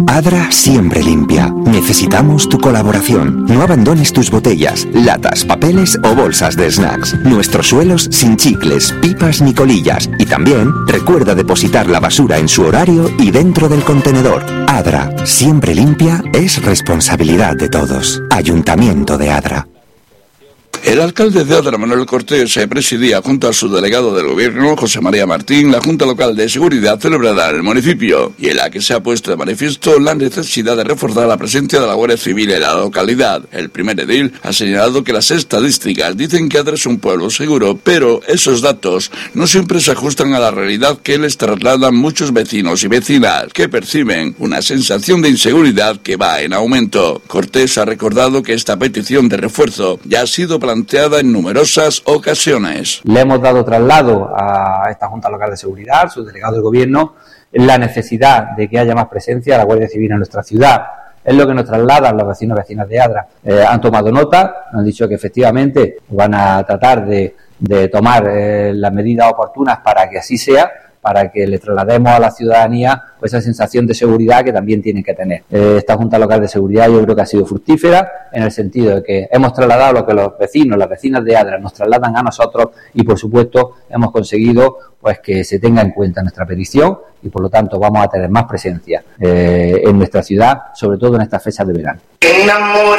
Adra siempre limpia. Necesitamos tu colaboración. No abandones tus botellas, latas, papeles o bolsas de snacks. Nuestros suelos sin chicles, pipas ni colillas. Y también recuerda depositar la basura en su horario y dentro del contenedor. Adra, siempre limpia, es responsabilidad de todos. Ayuntamiento de Adra. El alcalde de Adra, Manuel Cortés, presidía junto a su delegado del gobierno, José María Martín, la Junta Local de Seguridad celebrada en el municipio, y en la que se ha puesto de manifiesto la necesidad de reforzar la presencia de la Guardia Civil en la localidad. El primer edil ha señalado que las estadísticas dicen que Adra es un pueblo seguro, pero esos datos no siempre se ajustan a la realidad que les trasladan muchos vecinos y vecinas, que perciben una sensación de inseguridad que va en aumento. Cortés ha recordado que esta petición de refuerzo ya ha sido planteada en numerosas ocasiones. Le hemos dado traslado a esta Junta Local de Seguridad, su delegado de gobierno, la necesidad de que haya más presencia de la Guardia Civil en nuestra ciudad. Es lo que nos trasladan los vecinos y vecinas de Adra. Han tomado nota, han dicho que efectivamente van a tratar de tomar las medidas oportunas para que así sea, para que le traslademos a la ciudadanía pues esa sensación de seguridad que también tienen que tener. Esta Junta Local de Seguridad yo creo que ha sido fructífera en el sentido de que hemos trasladado lo que los vecinos, las vecinas de Adra nos trasladan a nosotros y por supuesto hemos conseguido pues que se tenga en cuenta nuestra petición y por lo tanto vamos a tener más presencia en nuestra ciudad, sobre todo en estas fechas de verano.